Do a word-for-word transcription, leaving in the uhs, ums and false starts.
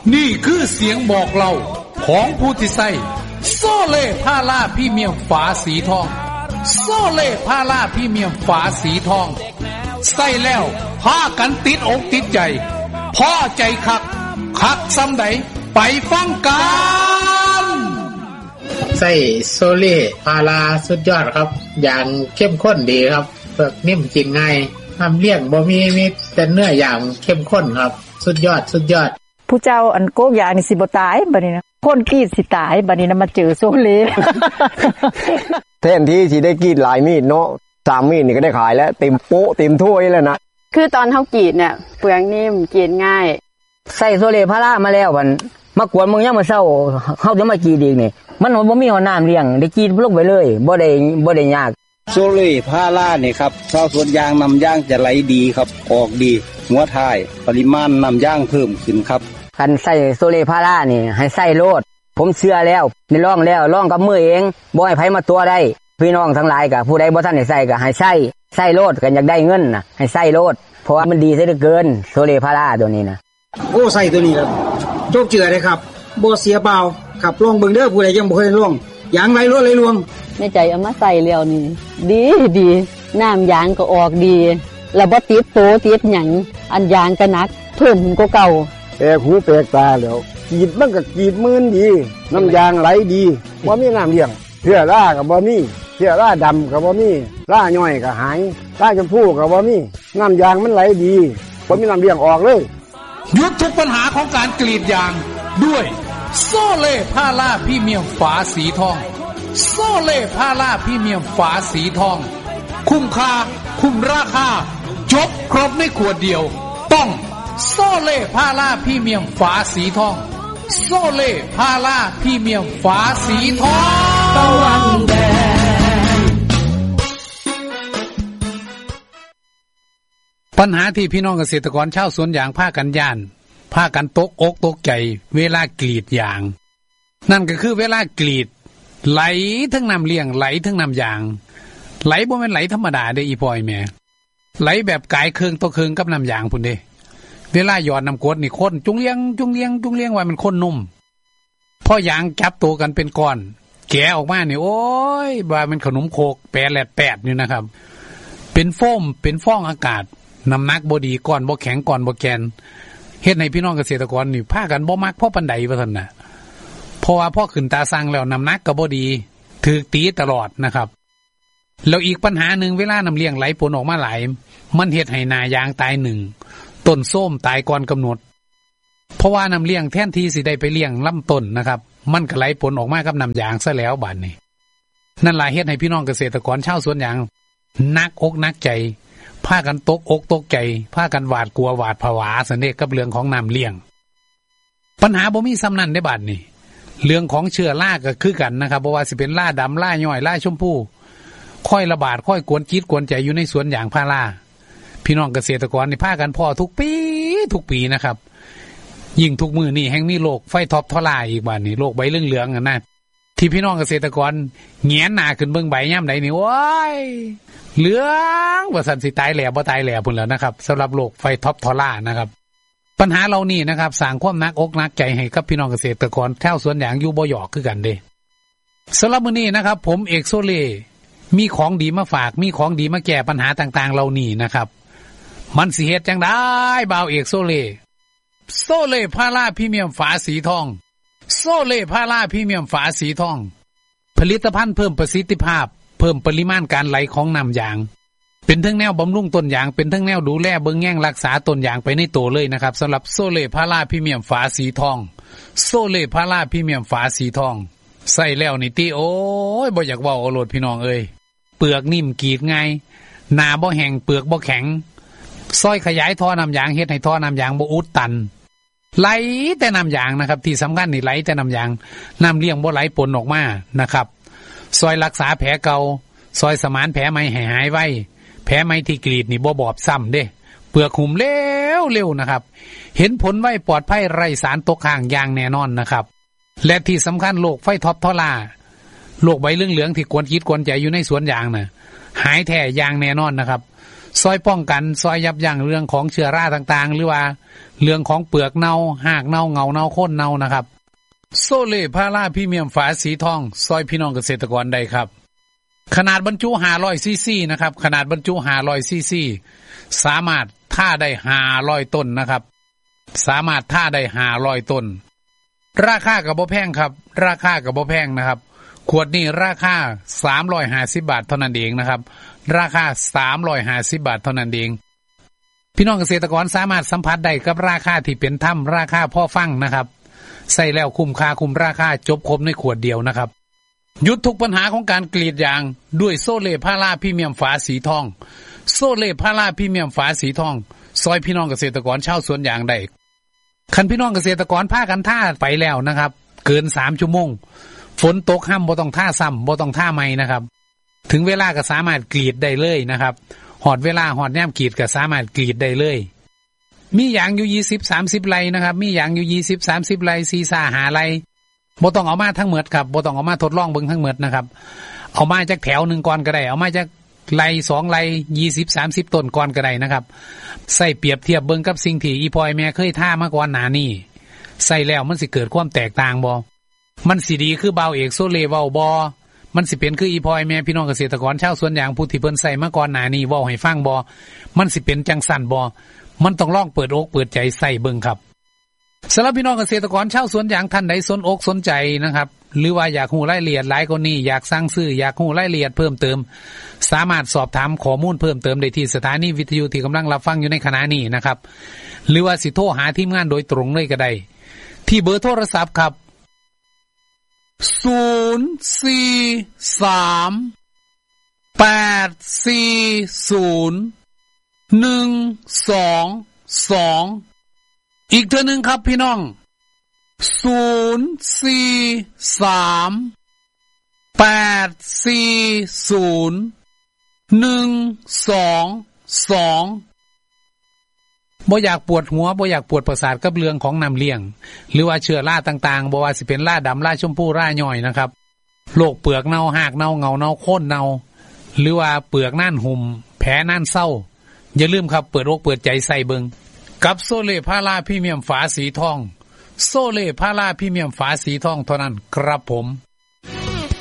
นี่คือเสียงบอกเล่าของผู้ที่ใส่โซเล่พาราพรีเมียมฝาสีทองโซเล่พาราพรีเมียมฝาสีทองใส่แล้วพากันติดอกติดใจพอใจคักคักซ้ำใดไปฟังกันใส่โซเล่พาราสุดยอดครับอย่างเข้มข้นดีครับเปลือกนิ่มกินง่ายทำเลี้ยงบ่มีมีแต่เนื้ออย่างเข้มข้นครับสุดยอดสุดยอดผู้เจ้าอันโกกยานี่สิบ่ตายบัดนี้นะคนกรีดสิตายบัดนี้นะมาเจอโซเล่แทนที่สิได้กรีดหลายมีดเนาะสามมีดนี่ก็ได้ขายแล้วเต็มโป๊ะเต็มถ้วยแล้วนะคือตอนเฮากรีดเนี่ยเปลือกนิ่มกรีดง่ายใส่โซเล่พารามาแล้วมันมากวนมึงยังมาเศร้าเฮาจะมากรีดอีกนี่มันบ่มีน้ำเลี้ยงได้กรีดลงไปเลยบ่ได้บ่ได้ยากโซเล่พาราเนี่ยครับชาวสวนยางนำยางจะไหลดีครับออกดีหัวท้ายปริมาณนำยางเพิ่มขึ้นครับคันใส่โซเล่พารานี่ให้ใส่โลดผมเชื่อแล้วได้ลองแล้วลองกับมือเองบ่ให้ไผมาตัวได้พี่น้องทั้งหลายก็ผู้ใดบ่ทันได้ใส่ก็ให้ใส่ใส่โลดกันอยากได้เงินน่ะให้ใส่โลดเพราะว่ามันดีซะเหลือเกินโซเล่พาราตัวนี้นะโอ้ใส่ตัวนี้แล้วโชคเจือเลยครับบ่เสียเปล่าขับลองเบิ่งเด้อผู้ใดยังบ่เคยลองยางไหลรวดไหลรวงในใจเอามาใส่แล้วนี่ดีดีน้ำยางก็ออกดีแล้วบ่ติดโตติดหยังอันยางก็หนักเพิ่มขึ้นกว่าเก่าแปลกหูแปลกตาแล้วกรีดมันก็กรีดมื่นดีน้ำยางไหลดีบ่มีน้ำเลี้ยงเชื้อราก็บ่มีเชื้อราดำก็บ่มีราย่อยก็หายราชมพูก็บ่มีน้ำยางมันไหลดีบ่มีน้ำเลี้ยงออกเลยหยุดทุกปัญหาของการกรีดยางด้วยโซเล่พาราพรีเมียมฝาสีทองโซเล่พาราพรีเมียมฝาสีทองคุ้มค่าคุ้มราคาจบครบในขวดเดียวต้องโซเล่พาราพรีเมียมฝาสีทองโซเล่พาราพรีเมียมฝาสีทองตะวันแดงปัญหาที่พี่น้องเกษตรกรชาวสวนยางพากันย่านพากันตกอกตกใจเวลากรีดยางนั่นก็คือเวลากรีดไหลทั้งน้ำเลี้ยงไหลทั้งน้ำยางไหลบ่แม่นไหลธรรมดาเด้ออีพ่อยแม่ไหลแบบกายเครื่องต่อเครื่องกับน้ำยางพุ่นเด้เวลาหยอดน้ำกรดนี่ข้นจุงเลี้ยงจุงเลี้ยงจุงเลี้ยงว่ามันข้นนุ่มพอยางจับตัวกันเป็นก้อนแกะออกมานี่โอ้ยว่ามันขนมโคกแปรแลดแปดนี่นะครับเป็นโฟมเป็นฟองอากาศน้ำหนักบ่ดีก้อนบ่แข็งก้อนบ่แกนเฮ็ดให้พี่น้องเกษตรกรนี่พากันบ่มักเพราะปานใดว่าซั่นน่ะเพราะว่าพอขึ้นตาสั่งแล้วน้ำหนักก็บ่ดีถูกตีตลอดนะครับแล้วอีกปัญหานึงเวลาน้ำเลี้ยงไหลปนออกมาหลายมันเฮ็ดให้หน้ายางตายหนึ่งต้นส้มตายก่อนกำหนดเพราะว่าน้ำเลี้ยงแทนที่สิได้ไปเลี้ยงลำต้นนะครับมันก็ไหลปนออกมากับน้ำยางซะแล้วบัดนี้นั่นล่ะเฮ็ดให้พี่น้องเกษตรกรชาวสวนยางหนักอกหนักใจพากันตกอกตกใจพากันหวาดกลัวหวาดผวาสันเดชกับเรื่องของน้ำเลี้ยงปัญหาบ่มีซ้ำนั่นได้บัดนี้เรื่องของเชื้อราก็คือกันนะครับบ่ว่าสิเป็นราดำราย่อยราชมพูค่อยระบาดค่อยกวนจิตกวนใจอยู่ในสวนยางพาราพี่น้องเกษตรกรนี่พากันพ่อทุกปีทุกปีนะครับยิ่งทุกมือนี่แห่งมีโรคไฟท็อปทอลาอีกบัดนี้โรคใบเหลืองๆอ่ะนะที่พี่น้องเกษตรกรแหงนหน้าขึ้นเบิ่งใบยามใดนี่โอ้ยเหลืองว่าสันสิตายแหล่บ่ตายแหล่พุ่นแล้วนะครับสำหรับโรคไฟท็อปทอลานะครับปัญหาเหล่านี้นะครับสร้างความหนักอกหนักใจให้กับพี่น้องเกษตรกรชาวสวนยางอยู่บ่หยอกคือกันเด้สำหรับมื้อนี้นะครับผมเอกโซเล่มีของดีมาฝากมีของดีมาแก้ปัญหาต่างๆเหล่านี้นะครับมันสิเฮ็ดจังได๋บ่าวเอกโซเล่โซเล่พาราพรีเมียมฝาสีทองโซเล่พาราพรีเมียมฝาสีทองผลิตภัณฑ์เพิ่มประสิทธิภาพเพิ่มปริมาณการไหลของน้ำยางเป็นทั้งแนวบำรุงต้นยางเป็นทั้งแนวดูแลเบิ่งแย่งรักษาต้นยางไปในตัวเลยนะครับสำหรับโซเล่พาราพรีเมียมฝาสีทองโซเล่พาราพรีเมียมฝาสีทองใส่แล้วนี่ติโอ้ยบ่อยากเว้าเอาโลดพี่น้องเอ้ยเปลือกนิ่มกรีดง่ายหน้าบ่แห้งเปลือกบ่แข็งซอยขยายท่อน้ำยางเฮ็ดให้ท่อน้ำยางบ่อุดตันไหลแต่น้ำยางนะครับที่สำคัญนี่ไหลแต่น้ำยางน้ำเลี้ยงบ่ไหลปนออกมานะครับซอยรักษาแผลเก่าซอยสมานแผลใหม่ให้หายไวแผลใหม่ที่กรีดนี่บ่บอบซ้ำเด้เปลือกหุ่มเร็วเร็วนะครับเห็นผลไวปลอดภัยไร้สารตกค้างอย่างแน่นอนนะครับและที่สำคัญโรคไฟท็อปทอลาโรคใบเหลืองๆที่กวนจิตกวนใจอยู่ในสวนยางน่ะหายแท้อย่างแน่นอนนะครับซอยป้องกันซอยยับยั้งเรื่องของเชื้อราต่างๆหรือว่าเรื่องของเปลือกเน่าหากเน่าเงาเน่าโค่นเน่านะครับโซเล่พาราพรีเมียมฝาสีทองซอยพี่น้องเกษตรกรได้ครับขนาดบรรจุห้าร้อยซีซีนะครับขนาดบรรจุห้าร้อยซีซีสามารถท่าได้ห้าร้อยต้นนะครับสามารถท่าได้ห้าร้อยต้นราคาก็บ่แพงครับราคาก็บ่แพงนะครับขวดนี้ราคาสามร้อยห้าสิบบาทเท่านั้นเองนะครับราคาสามร้อยห้าสิบบาทเท่านั้นเองพี่น้องเกษตรกรสามารถสัมผัสได้กับราคาที่เป็นธรรมราคาพอฟังนะครับใส่แล้วคุ้มค่าคุ้มราคาจบครบในขวดเดียวนะครับหยุดทุกปัญหาของการกรีดยางด้วยโซเล่พาราพรีเมียมฝาสีทองโซเล่พาราพรีเมียมฝาสีทองซอยพี่น้องเกษตรกรชาวสวนยางได้คันพี่น้องเกษตรกรพากันท่าไปแล้วนะครับเกินสามชั่วโมงฝนตกห้ามบ่ต้องท่าซ้ำบ่ต้องท่าใหม่นะครับถึงเวลาก็สามารถกรีดได้เลยนะครับหอดเวลาหอดย่มกรีดก็สามารถกรีดได้เลยมียางอยู่ยี่สิบ สามสิบไร่นะครับมียางอยู่ยี่สิบ สามสิบไร่สี่สาหาไร่บ่ต้องเอามาทั้งหมดครับบ่ต้องเอามาทดลองเบิ่งทั้งหมดนะครับเอามาจากแถวนึงก่อนก็ได้เอามาจากไร่สองไร่ยี่สิบ สามสิบต้นก่อนก็ได้นะครับใส่เปรียบเทียบเบิ่งกับสิ่งที่อีพ่อยแม่เคยท่ามาก่อนหน้านี้ใส่แล้วมันสิเกิดความแตกต่างบ่มันสิดีคือเบาเอกโซเล่เว้าบ่มันสิเป็นคืออีพ่อยแม่พี่น้องเกษตรกรชาวสวนยางผู้ที่เพิ่นใส่มาก่อนหน้านี้เว้าให้ฟังบ่มันสิเป็นจังสั่นบ่มันต้องลองเปิดอกเปิดใจใส่เบิ่งครับสำหรับพี่น้องเกษตรกรชาวสวนยางท่านใดสนอกสนใจนะครับหรือว่าอยากรู้รายละเอียดหลายกว่านี้อยากสั่งซื้ออยากรู้รายละเอียดเพิ่มเติมสามารถสอบถามข้อมูลเพิ่มเติมได้ที่สถานีวิทยุที่กำลังรับฟังอยู่ในขณะนี้นะครับหรือว่าสิโทรหาทีมงานโดยตรงเลยก็ได้ที่เบอร์โทรศัพท์ครับศูนย์ สี่ สาม แปด สี่ ศูนย์ หนึ่ง สอง สองอีกเทื่อนึงครับพี่น้องศูนย์ สี่ สาม แปด สี่ ศูนย์ หนึ่ง สอง สองบ่อยากปวดหัวบ่อยากปวดประสาทกับเรื่องของน้ำเลี้ยงหรือว่าเชื้อราต่างๆบ่ว่าสิเป็นราดำราชมพูราย่อยนะครับโรคเปลือกเน่าหากเน่าเงาเน่าโค่นเน่าหรือว่าเปลือกน่านหุ่มแผลน่านเศร้าอย่าลืมครับเปิดอกเปิดใจใส่เบิงกับโซเล่พาราพรีเมียมฝาสีทองโซเล่พาราพรีเมียมฝาสีทองเท่านั้นครับผม